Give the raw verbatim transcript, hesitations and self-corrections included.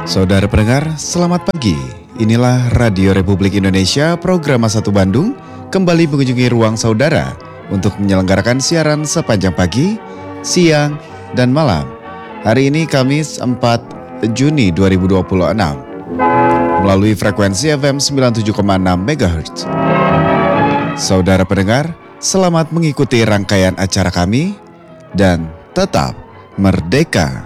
Saudara pendengar, selamat pagi. Inilah Radio Republik Indonesia, program Satu Bandung, kembali mengunjungi ruang saudara untuk menyelenggarakan siaran sepanjang pagi, siang, dan malam. Hari ini Kamis empat Juni dua ribu dua puluh enam, melalui frekuensi F M sembilan puluh tujuh koma enam megahertz. Saudara pendengar, selamat mengikuti rangkaian acara kami dan tetap merdeka.